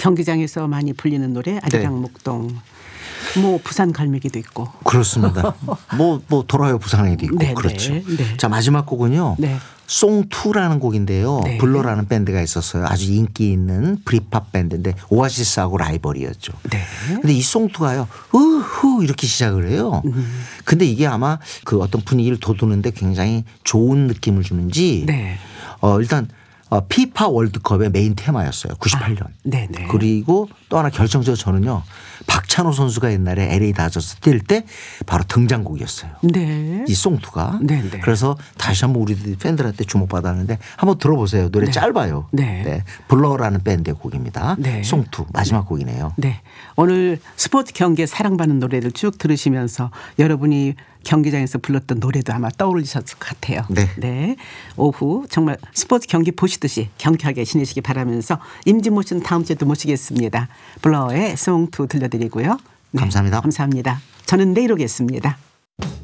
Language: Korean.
경기장에서 많이 불리는 노래 아리랑 목동. 뭐 부산 갈매기도 있고. 그렇습니다. 뭐 돌아요 부산에도 있고. 네, 그렇죠. 네. 자 마지막 곡은요. 네. 송2라는 곡인데요. 네. 블러라는 밴드가 있었어요. 아주 인기 있는 브리팝 밴드인데 오아시스하고 라이벌이었죠. 네. 근데 이 송2가요. 우후 이렇게 시작을 해요. 근데 이게 아마 그 어떤 분위기를 돋우는데 굉장히 좋은 느낌을 주는지 네. 일단 피파 월드컵의 메인 테마였어요. 98년. 네네. 그리고 또 하나 결정적으로 저는요. 박찬호 선수가 옛날에 LA 다저스 뛸 때 바로 등장곡이었어요. 네. 이 송2가. 네네. 그래서 다시 한번 우리 팬들한테 주목받았는데 한번 들어보세요. 노래 네. 짧아요. 네. 블러라는 밴드의 곡입니다. 네. 송2 마지막 곡이네요. 네. 오늘 스포츠 경기에 사랑받는 노래를 쭉 들으시면서 여러분이 경기장에서 불렀던 노래도 아마 떠올리셨을 것 같아요. 네. 오후 정말 스포츠 경기 보시듯이 경쾌하게 지내시기 바라면서 임진모 씨는 다음 주에도 모시겠습니다. 블러의 송2 들려드리고요. 네. 감사합니다. 감사합니다. 저는 내일 오겠습니다.